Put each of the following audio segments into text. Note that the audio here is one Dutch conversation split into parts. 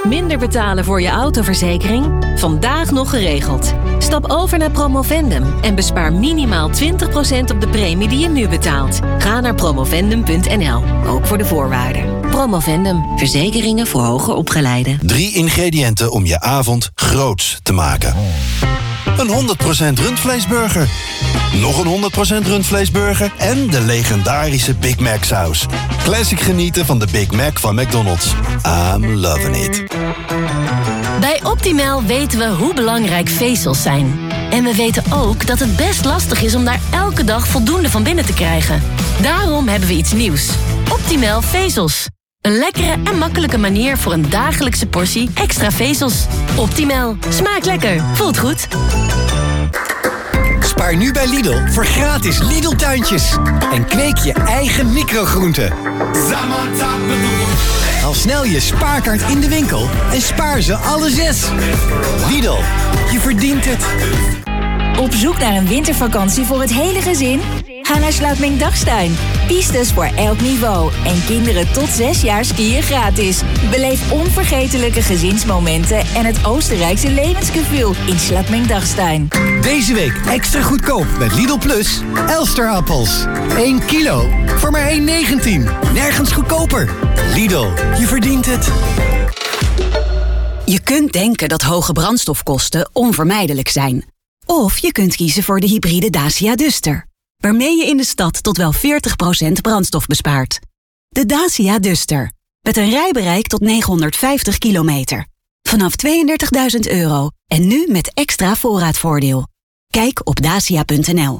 Minder betalen voor je autoverzekering? Vandaag nog geregeld. Stap over naar Promovendum en bespaar minimaal 20% op de premie die je nu betaalt. Ga naar promovendum.nl, ook voor de voorwaarden. Promovendum, verzekeringen voor hoger opgeleiden. 3 ingrediënten om je avond groots te maken. Een 100% rundvleesburger. Nog een 100% rundvleesburger en de legendarische Big Mac saus. Classic genieten van de Big Mac van McDonald's. I'm loving it. Bij Optimal weten we hoe belangrijk vezels zijn. En we weten ook dat het best lastig is om daar elke dag voldoende van binnen te krijgen. Daarom hebben we iets nieuws. Optimal vezels. Een lekkere en makkelijke manier voor een dagelijkse portie extra vezels. Optimal. Smaakt lekker. Voelt goed. Spaar nu bij Lidl voor gratis Lidl-tuintjes. En kweek je eigen microgroenten. Haal snel je spaarkaart in de winkel en spaar ze alle 6. Lidl, je verdient het. Op zoek naar een wintervakantie voor het hele gezin? Ga naar Sluitmingdagstuin. Pistes voor elk niveau. En kinderen tot 6 jaar skiën gratis. Beleef onvergetelijke gezinsmomenten en het Oostenrijkse levensgevoel in Sluitmingdagstuin. Deze week extra goedkoop met Lidl Plus. Elsterappels. 1 kilo voor maar €1,19. Nergens goedkoper. Lidl, je verdient het. Je kunt denken dat hoge brandstofkosten onvermijdelijk zijn. Of je kunt kiezen voor de hybride Dacia Duster, waarmee je in de stad tot wel 40% brandstof bespaart. De Dacia Duster, met een rijbereik tot 950 kilometer. Vanaf €32.000 en nu met extra voorraadvoordeel. Kijk op dacia.nl.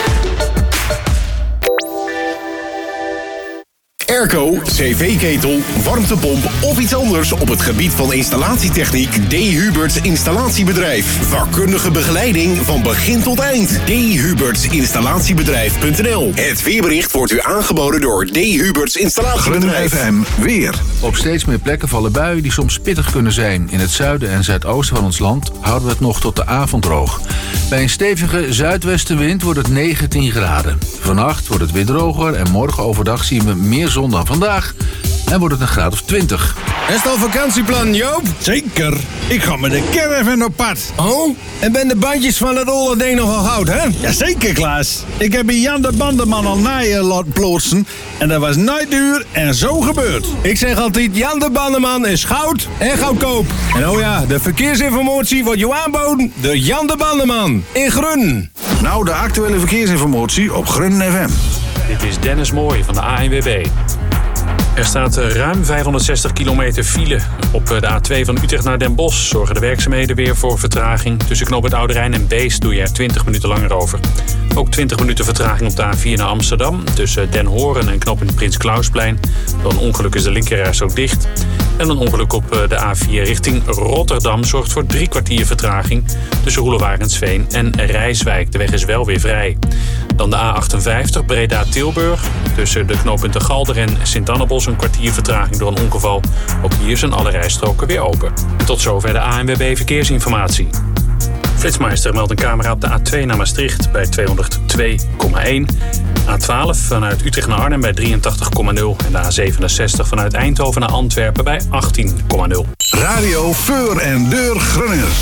Airco, cv-ketel, warmtepomp of iets anders op het gebied van installatietechniek. D. Huberts Installatiebedrijf. Vakkundige begeleiding van begin tot eind. D. Huberts Installatiebedrijf.nl. Het weerbericht wordt u aangeboden door D. Huberts Installatiebedrijf. FM weer. Op steeds meer plekken vallen buien die soms pittig kunnen zijn. In het zuiden en zuidoosten van ons land houden we het nog tot de avond droog. Bij een stevige zuidwestenwind wordt het 19 graden. Vannacht wordt het weer droger en morgen overdag zien we meer zon dan vandaag en wordt het een graad of 20. Is het al vakantieplan, Joop? Zeker. Ik ga met de caravan op pad. Oh? En ben de bandjes van het olle ding nogal goud, hè? Jazeker, Klaas. Ik heb bij Jan de Bandenman al naaien laten plotsen. En dat was nooit duur en zo gebeurd. Ik zeg altijd, Jan de Bandenman is goud en goedkoop. En oh ja, de verkeersinformatie wordt je aanboden door Jan de Bandenman in Grunnen. Nou, de actuele verkeersinformatie op Grunnen FM. Dit is Dennis Mooij van de ANWB. Er staat ruim 560 kilometer file. Op de A2 van Utrecht naar Den Bosch zorgen de werkzaamheden weer voor vertraging. Tussen knooppunt Oude Rijn en Beest doe je er 20 minuten langer over. Ook 20 minuten vertraging op de A4 naar Amsterdam. Tussen Den Horen en knooppunt Prins Klausplein. Door een ongeluk is de linkerrijstrook dicht. En een ongeluk op de A4 richting Rotterdam zorgt voor 3 kwartier vertraging. Tussen Roelewarensveen en Rijswijk. De weg is wel weer vrij. Dan de A58 Breda-Tilburg. Tussen de knooppunten Galder en Sint-Annebos een kwartier vertraging door een ongeval. Ook hier zijn alle rijstroken weer open. En tot zover de ANWB Verkeersinformatie. Flitsmeister meldt een camera op de A2 naar Maastricht bij 202,1. A12 vanuit Utrecht naar Arnhem bij 83,0. En de A67 vanuit Eindhoven naar Antwerpen bij 18,0. Radio Voor en Deur Grunnen.